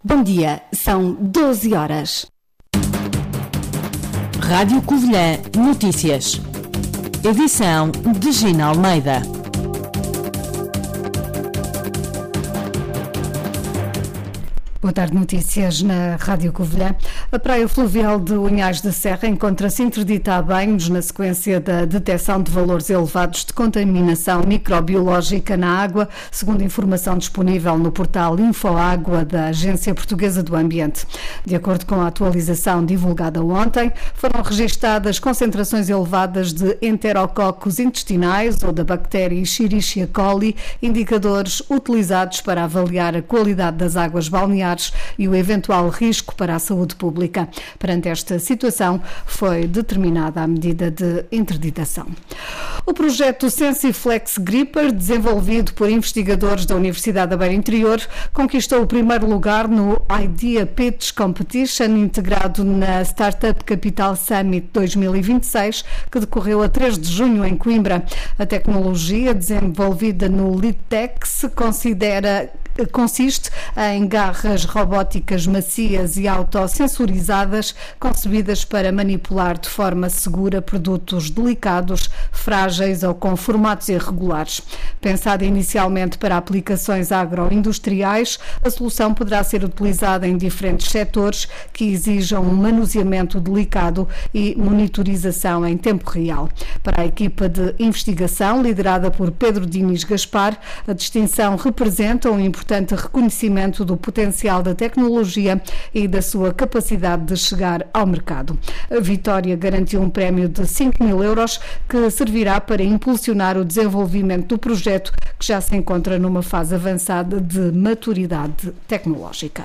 Bom dia, são 12 horas. Rádio Covilhã Notícias. Edição de Gina Almeida. Boa tarde, notícias na Rádio Covilhã. A praia fluvial de Unhais da Serra encontra-se interdita a banhos na sequência da detecção de valores elevados de contaminação microbiológica na água, segundo informação disponível no portal Infoágua da Agência Portuguesa do Ambiente. De acordo com a atualização divulgada ontem, foram registadas concentrações elevadas de enterococos intestinais ou da bactéria Escherichia coli, indicadores utilizados para avaliar a qualidade das águas balneares e o eventual risco para a saúde pública. Perante esta situação, foi determinada a medida de interditação. O projeto Sensiflex Gripper, desenvolvido por investigadores da Universidade da Beira Interior, conquistou o primeiro lugar no Idea Pitch Competition, integrado na Startup Capital Summit 2026, que decorreu a 3 de junho em Coimbra. A tecnologia, desenvolvida no LITEX, consiste em garras robóticas macias e autossensorizadas, concebidas para manipular de forma segura produtos delicados, frágeis ou com formatos irregulares. Pensada inicialmente para aplicações agroindustriais, a solução poderá ser utilizada em diferentes setores que exijam um manuseamento delicado e monitorização em tempo real. Para a equipa de investigação, liderada por Pedro Diniz Gaspar, a distinção representa um importante reconhecimento do potencial da tecnologia e da sua capacidade de chegar ao mercado. A vitória garantiu um prémio de 5.000 euros que servirá para impulsionar o desenvolvimento do projeto, que já se encontra numa fase avançada de maturidade tecnológica.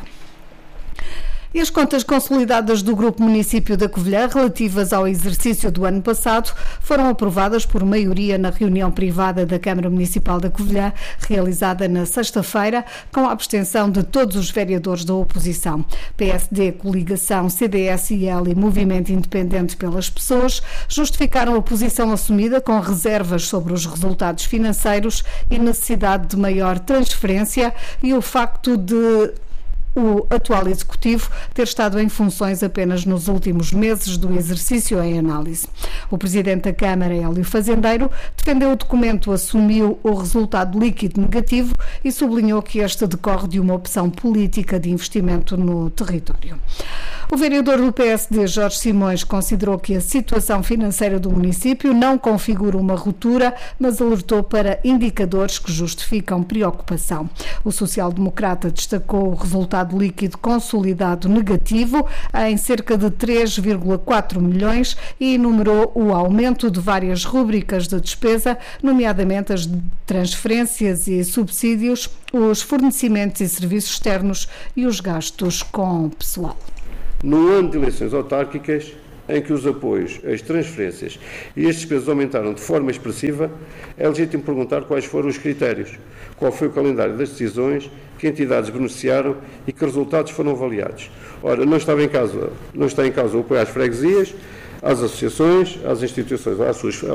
E as contas consolidadas do Grupo Município da Covilhã, relativas ao exercício do ano passado, foram aprovadas por maioria na reunião privada da Câmara Municipal da Covilhã, realizada na sexta-feira, com a abstenção de todos os vereadores da oposição. PSD, Coligação, CDS-IL e Movimento Independente pelas Pessoas justificaram a posição assumida com reservas sobre os resultados financeiros e necessidade de maior transferência e o facto de o atual Executivo ter estado em funções apenas nos últimos meses do exercício em análise. O Presidente da Câmara, Hélio Fazendeiro, defendeu o documento, assumiu o resultado líquido negativo e sublinhou que este decorre de uma opção política de investimento no território. O vereador do PSD, Jorge Simões, considerou que a situação financeira do município não configura uma ruptura, mas alertou para indicadores que justificam preocupação. O social-democrata destacou o resultado líquido consolidado negativo em cerca de 3,4 milhões e enumerou o aumento de várias rúbricas de despesa, nomeadamente as transferências e subsídios, os fornecimentos e serviços externos e os gastos com pessoal. No ano de eleições autárquicas, em que os apoios, as transferências e as despesas aumentaram de forma expressiva, é legítimo perguntar quais foram os critérios, qual foi o calendário das decisões, que entidades beneficiaram e que resultados foram avaliados. Ora, não está em causa o apoio às freguesias, às associações, às instituições, às suas